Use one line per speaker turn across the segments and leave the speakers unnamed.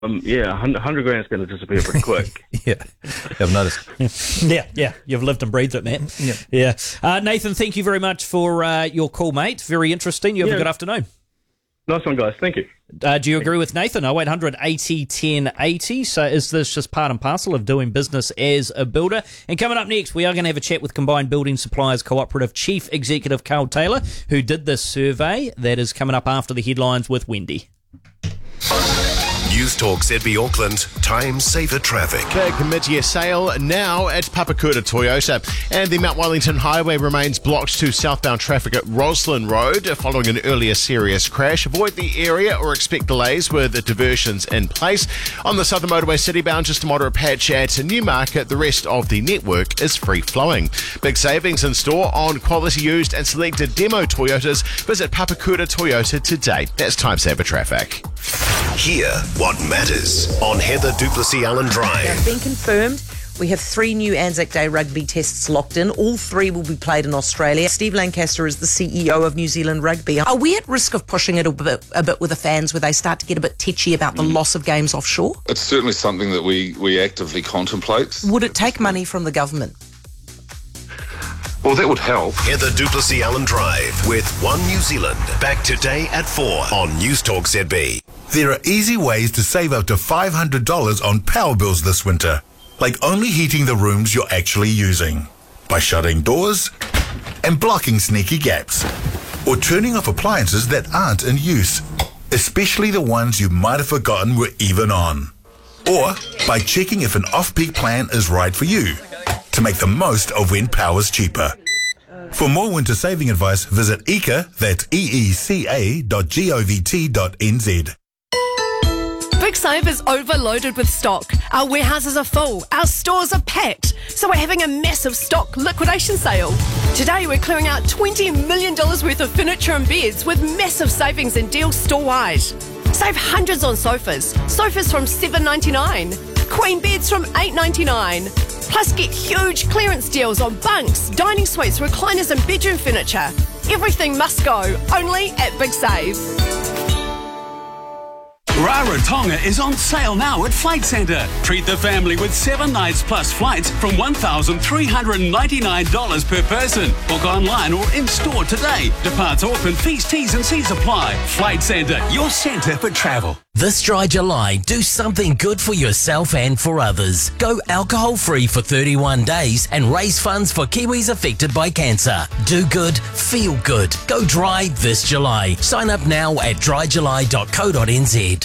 Yeah, 100 grand's going to disappear pretty quick.
Yeah, I've noticed.
Yeah, you've lived and breathed it, Matt. Yeah. Nathan, thank you very much for your call, mate. Very interesting. You have a good afternoon.
Nice one, guys. Thank you.
Do you agree with Nathan? 0800 80 10 80. So is this just part and parcel of doing business as a builder? And coming up next, we are going to have a chat with Combined Building Suppliers Cooperative Chief Executive Carl Taylor, who did this survey. That is coming up after the headlines with Wendy.
News Talk ZB Auckland, time saver traffic.
Big mid-year sale now at Papakura Toyota. And the Mount Wellington Highway remains blocked to southbound traffic at Roslyn Road following an earlier serious crash. Avoid the area or expect delays with diversions in place. On the Southern Motorway citybound, just a moderate patch at Newmarket. The rest of the network is free-flowing. Big savings in store on quality used and selected demo Toyotas. Visit Papakura Toyota today. That's time saver traffic.
Hear what matters on Heather Duplessis Allen Drive.
It's been confirmed. We have 3 new Anzac Day rugby tests locked in. All 3 will be played in Australia. Steve Lancaster is the CEO of New Zealand Rugby. Are we at risk of pushing it a bit with the fans where they start to get a bit tetchy about the loss of games offshore?
It's certainly something that we actively contemplate.
Would it take money from the government?
Well, that would help.
Heather Duplessis Allen Drive with One New Zealand. Back today at 4 on News Talk ZB.
There are easy ways to save up to $500 on power bills this winter, like only heating the rooms you're actually using, by shutting doors and blocking sneaky gaps, or turning off appliances that aren't in use, especially the ones you might have forgotten were even on, or by checking if an off-peak plan is right for you, to make the most of when power's cheaper. For more winter saving advice, visit EECA, that's eeca.govt.nz.
Big Save is overloaded with stock. Our warehouses are full, our stores are packed, so we're having a massive stock liquidation sale. Today we're clearing out $20 million worth of furniture and beds with massive savings and deals store-wide. Save hundreds on sofas from $7.99, queen beds from $8.99. Plus get huge clearance deals on bunks, dining suites, recliners and bedroom furniture. Everything must go, only at Big Save.
Rarotonga is on sale now at Flight Centre. Treat the family with 7 nights plus flights from $1,399 per person. Book online or in-store today. Departs Auckland, fees, T's and C's apply. Flight Centre, your centre for travel.
This dry July, do something good for yourself and for others. Go alcohol-free for 31 days and raise funds for Kiwis affected by cancer. Do good, feel good. Go dry this July. Sign up now at dryjuly.co.nz.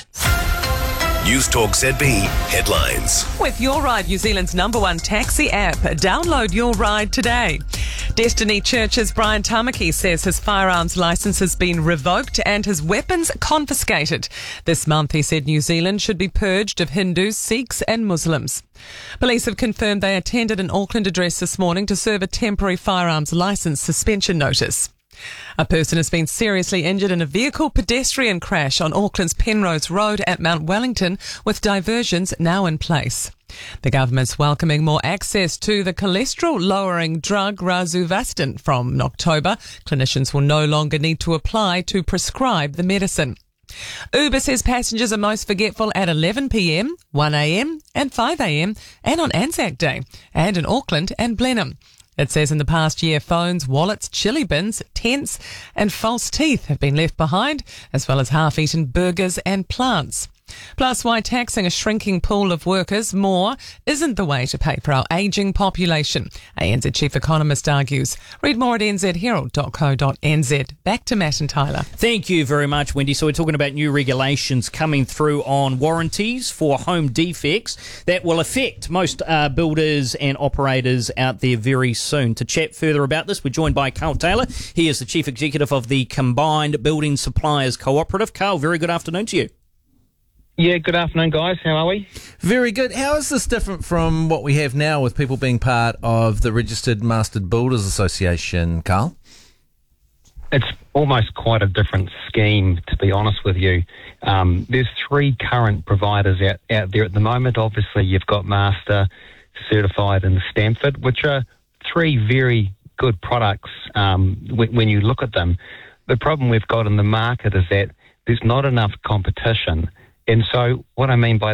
News Talk ZB headlines.
With Your Ride, New Zealand's #1 taxi app, download Your Ride today. Destiny Church's Brian Tamaki says his firearms licence has been revoked and his weapons confiscated. This month, he said New Zealand should be purged of Hindus, Sikhs and Muslims. Police have confirmed they attended an Auckland address this morning to serve a temporary firearms licence suspension notice. A person has been seriously injured in a vehicle pedestrian crash on Auckland's Penrose Road at Mount Wellington, with diversions now in place. The government's welcoming more access to the cholesterol-lowering drug Rosuvastatin from October. Clinicians will no longer need to apply to prescribe the medicine. Uber says passengers are most forgetful at 11 p.m, 1 a.m. and 5 a.m. and on Anzac Day, and in Auckland and Blenheim. It says in the past year, phones, wallets, chili bins, tents and false teeth have been left behind, as well as half-eaten burgers and plants. Plus, why taxing a shrinking pool of workers more isn't the way to pay for our ageing population, ANZ Chief Economist argues. Read more at nzherald.co.nz. Back to Matt and Tyler.
Thank you very much, Wendy. So we're talking about new regulations coming through on warranties for home defects that will affect most builders and operators out there very soon. To chat further about this, we're joined by Carl Taylor. He is the Chief Executive of the Combined Building Suppliers Cooperative. Carl, very good afternoon to you.
Yeah, good afternoon, guys. How are we?
Very good. How is this different from what we have now with people being part of the Registered Mastered Builders Association, Carl?
It's almost quite a different scheme, to be honest with you. There's 3 current providers out there at the moment. Obviously, you've got Master, Certified and Stamford, which are 3 very good products when you look at them. The problem we've got in the market is that there's not enough competition And so what I mean by